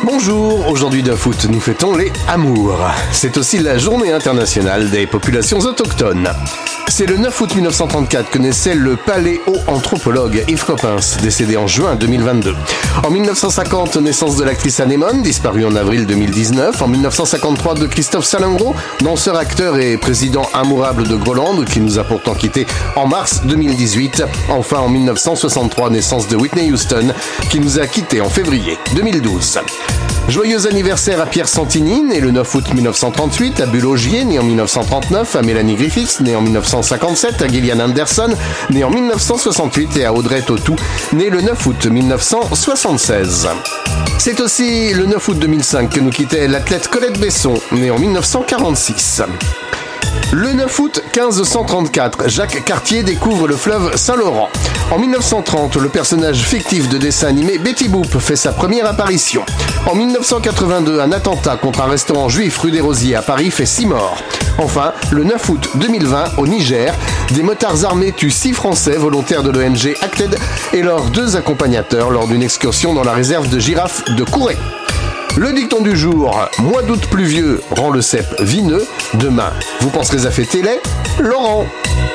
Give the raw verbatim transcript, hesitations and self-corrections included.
Bonjour, aujourd'hui neuf août, nous fêtons les Amours. C'est aussi la journée internationale des populations autochtones. C'est le neuf août mille neuf cent trente-quatre que naissait le paléoanthropologue Yves Coppens, décédé en juin deux mille vingt-deux. En mille neuf cent cinquante, naissance de l'actrice Anémone, disparue en avril deux mille dix-neuf. En mille neuf cent cinquante-trois, de Christophe Salengro, danseur, acteur et président amourable de Groland, qui nous a pourtant quittés en mars deux mille dix-huit. Enfin, en mille neuf cent soixante-trois, naissance de Whitney Houston, qui nous a quittés en février deux mille douze. Joyeux anniversaire à Pierre Santini, né le neuf août mille neuf cent trente-huit, à Bull Augier, né en mille neuf cent trente-neuf, à Mélanie Griffiths, née en mille neuf cent cinquante-sept, à Gillian Anderson, né en mille neuf cent soixante-huit, et à Audrey Tautou, né le neuf août mille neuf cent soixante-seize. C'est aussi le neuf août deux mille cinq que nous quittait l'athlète Colette Besson, née en mille neuf cent quarante-six. Le neuf août quinze cent trente-quatre, Jacques Cartier découvre le fleuve Saint-Laurent. En mille neuf cent trente, le personnage fictif de dessin animé Betty Boop fait sa première apparition. En mille neuf cent quatre-vingt-deux, un attentat contre un restaurant juif rue des Rosiers à Paris fait six morts. Enfin, le neuf août deux mille vingt, au Niger, des motards armés tuent six Français volontaires de l'O N G Acted et leurs deux accompagnateurs lors d'une excursion dans la réserve de girafes de Couret. Le dicton du jour, mois d'août pluvieux rend le cep vineux. Demain, vous penserez à fêter les Laurent.